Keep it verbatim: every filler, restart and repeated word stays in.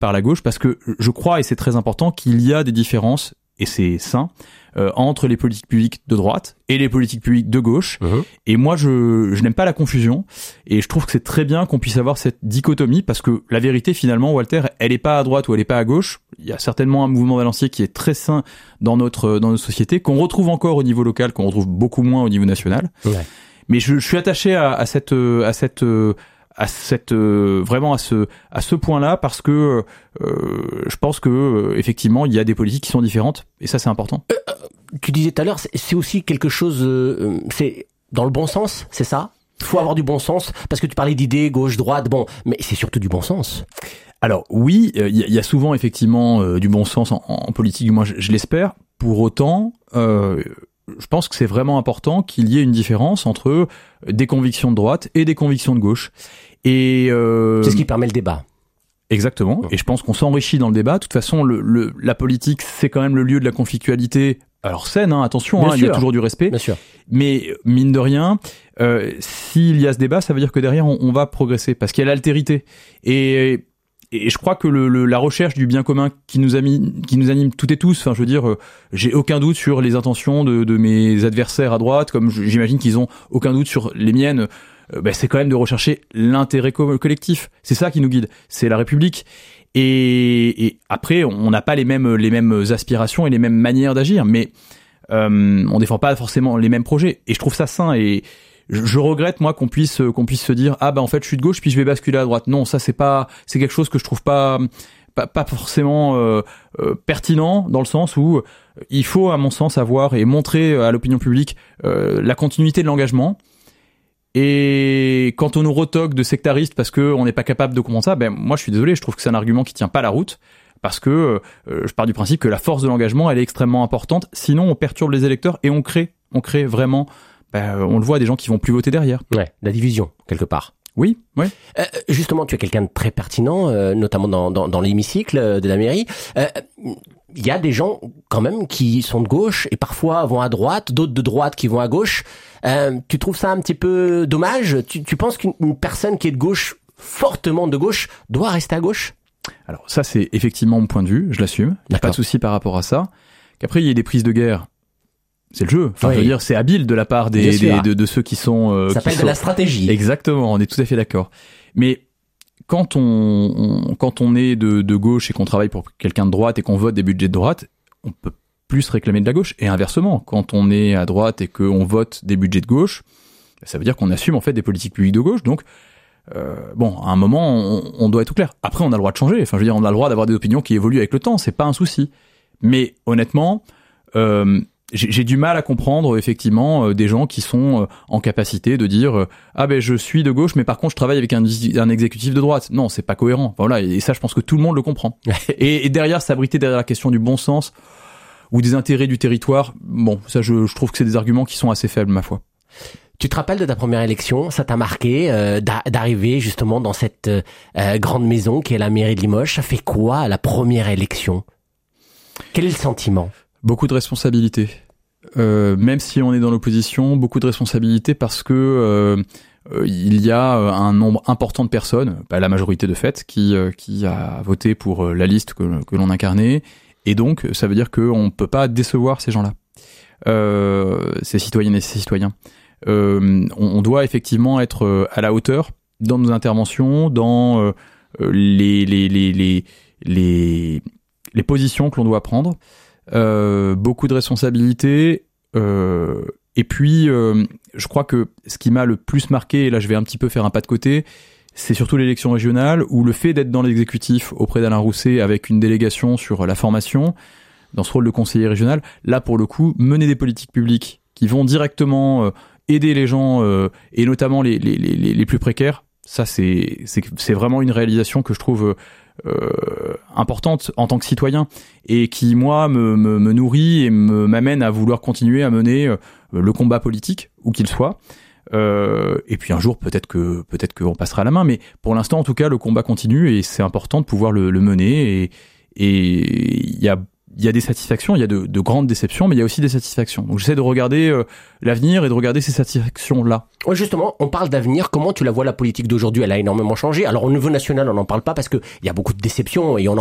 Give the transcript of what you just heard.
par la gauche, parce que je crois, et c'est très important, qu'il y a des différences, et c'est sain, euh, entre les politiques publiques de droite et les politiques publiques de gauche. Mmh. Et moi, je, je n'aime pas la confusion, et je trouve que c'est très bien qu'on puisse avoir cette dichotomie, parce que la vérité, finalement, Walter, elle est pas à droite ou elle est pas à gauche. Il y a certainement un mouvement balancier qui est très sain dans notre, dans notre société, qu'on retrouve encore au niveau local, qu'on retrouve beaucoup moins au niveau national. Ouais. Mais je, je suis attaché à, à cette, à cette, à cette, vraiment à ce, à ce point-là, parce que euh, je pense que euh, effectivement, il y a des politiques qui sont différentes, et ça, c'est important. Euh, tu disais tout à l'heure, c'est, c'est aussi quelque chose, euh, c'est dans le bon sens, c'est ça ? Il faut avoir du bon sens, parce que tu parlais d'idées gauche, droite, bon, mais c'est surtout du bon sens. Alors oui, il euh, y, y a souvent effectivement euh, du bon sens en, en politique, du moins je, je l'espère. Pour autant, euh, je pense que c'est vraiment important qu'il y ait une différence entre des convictions de droite et des convictions de gauche. Et euh, c'est ce qui permet le débat. Exactement. Et je pense qu'on s'enrichit dans le débat. De toute façon, le, le, la politique, c'est quand même le lieu de la conflictualité. Alors saine, hein, attention, hein, il y a toujours du respect. Bien sûr. Mais mine de rien, euh, s'il y a ce débat, ça veut dire que derrière, on, on va progresser parce qu'il y a l'altérité. Et Et je crois que le, le, la recherche du bien commun qui nous, a mis, qui nous anime toutes et tous, enfin, je veux dire, euh, j'ai aucun doute sur les intentions de, de mes adversaires à droite, comme j'imagine qu'ils ont aucun doute sur les miennes. Euh, ben, c'est quand même de rechercher l'intérêt co- collectif. C'est ça qui nous guide. C'est la République. Et, et après, on n'a pas les mêmes, les mêmes aspirations et les mêmes manières d'agir, mais euh, on défend pas forcément les mêmes projets. Et je trouve ça sain. Et je, je regrette moi qu'on puisse, qu'on puisse se dire ah ben en fait je suis de gauche puis je vais basculer à droite. Non, ça c'est pas, c'est quelque chose que je trouve pas, pas, pas forcément euh, euh, pertinent dans le sens où euh, il faut à mon sens avoir et montrer à l'opinion publique euh, la continuité de l'engagement. Et quand on nous retoque de sectaristes parce que on n'est pas capable de comprendre ça, ben moi je suis désolé, je trouve que c'est un argument qui tient pas la route parce que euh, je pars du principe que la force de l'engagement elle est extrêmement importante. Sinon on perturbe les électeurs et on crée, on crée vraiment, ben, on le voit, des gens qui vont plus voter derrière. Ouais, la division quelque part. Oui, oui. Euh, justement, tu es quelqu'un de très pertinent, euh, notamment dans, dans, dans l'hémicycle de la mairie. Euh, il y a des gens quand même qui sont de gauche et parfois vont à droite, d'autres de droite qui vont à gauche. Euh, tu trouves ça un petit peu dommage ? tu, tu penses qu'une une personne qui est de gauche, fortement de gauche, doit rester à gauche ? Alors ça, c'est effectivement mon point de vue, je l'assume. Il n'y a pas de souci par rapport à ça. Qu'après, il y ait des prises de guerre. C'est le jeu. Enfin, oui. Je veux dire, c'est habile de la part des, des de, de ceux qui sont. Euh, ça s'appelle de sont... la stratégie. Exactement. On est tout à fait d'accord. Mais quand on, on quand on est de, de gauche et qu'on travaille pour quelqu'un de droite et qu'on vote des budgets de droite, on peut plus réclamer de la gauche. Et inversement, quand on est à droite et qu'on vote des budgets de gauche, ça veut dire qu'on assume en fait des politiques publiques de gauche. Donc, euh, bon, à un moment, on, on doit être tout clair. Après, on a le droit de changer. Enfin, je veux dire, on a le droit d'avoir des opinions qui évoluent avec le temps. C'est pas un souci. Mais honnêtement. Euh, J'ai, j'ai du mal à comprendre effectivement euh, des gens qui sont euh, en capacité de dire euh, ah ben je suis de gauche mais par contre je travaille avec un, un exécutif de droite. Non, c'est pas cohérent. Voilà, et ça je pense que tout le monde le comprend. et, et derrière s'abriter derrière la question du bon sens ou des intérêts du territoire, bon ça je, je trouve que c'est des arguments qui sont assez faibles ma foi. Tu te rappelles de ta première élection ? Ça t'a marqué euh, d'arriver justement dans cette euh, grande maison qui est la mairie de Limoges. Ça fait quoi à la première élection ? Quel est le sentiment ? Beaucoup de responsabilités. Euh, même si on est dans l'opposition, beaucoup de responsabilités parce que euh, euh, il y a un nombre important de personnes, bah, la majorité de fait, qui euh, qui a voté pour euh, la liste que, que l'on incarnait, et donc ça veut dire qu'on peut pas décevoir ces gens-là, euh, ces citoyennes et ces citoyens. Euh, on, on doit effectivement être à la hauteur dans nos interventions, dans euh, les les les les les les positions que l'on doit prendre. Euh, beaucoup de responsabilités euh, et puis euh, je crois que ce qui m'a le plus marqué, et là je vais un petit peu faire un pas de côté, c'est surtout l'élection régionale où le fait d'être dans l'exécutif auprès d'Alain Rousset avec une délégation sur la formation, dans ce rôle de conseiller régional, là pour le coup mener des politiques publiques qui vont directement euh, aider les gens euh, et notamment les, les, les, les plus précaires, ça c'est, c'est, c'est vraiment une réalisation que je trouve euh, Euh, importante en tant que citoyen et qui moi me, me, me nourrit et me, m'amène à vouloir continuer à mener euh, le combat politique où qu'il soit euh, et puis un jour peut-être que peut-être qu'on passera la main, mais pour l'instant en tout cas le combat continue et c'est important de pouvoir le, le mener et et il y a il y a des satisfactions, il y a de, de grandes déceptions, mais il y a aussi des satisfactions. Donc j'essaie de regarder euh, l'avenir et de regarder ces satisfactions-là. Ouais, justement, on parle d'avenir. Comment tu la vois, la politique d'aujourd'hui? Elle a énormément changé. Alors au niveau national, on n'en parle pas parce que il y a beaucoup de déceptions et on en